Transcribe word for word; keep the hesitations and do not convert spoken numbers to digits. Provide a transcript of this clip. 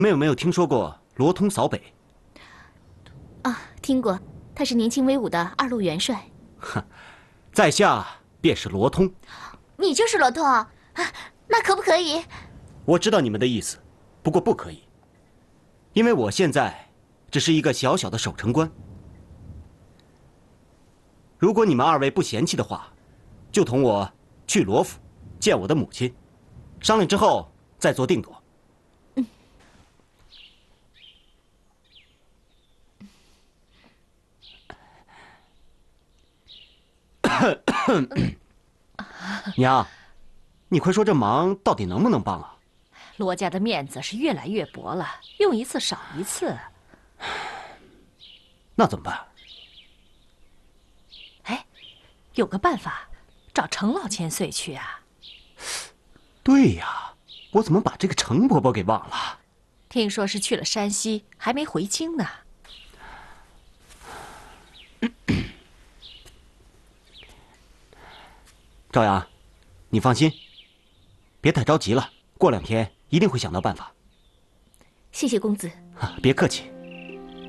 妹有没有听说过罗通扫北？ 啊，听过，他是年轻威武的二路元帅。 哼，在下便是罗通。 你就是罗通啊？那可不可以？ 我知道你们的意思，不过不可以，因为我现在只是一个小小的守城官。如果你们二位不嫌弃的话，就同我去罗府见我的母亲，商量之后再做定夺。娘，你快说这忙到底能不能帮啊？ 罗家的面子是越来越薄了，用一次少一次。 那怎么办？ 哎，有个办法，找程老千岁去啊。 对呀，我怎么把这个程伯伯给忘了？ 听说是去了山西，还没回京呢。 朝阳，你放心，别太着急了，过两天一定会想到办法。 谢谢公子。 啊，别客气。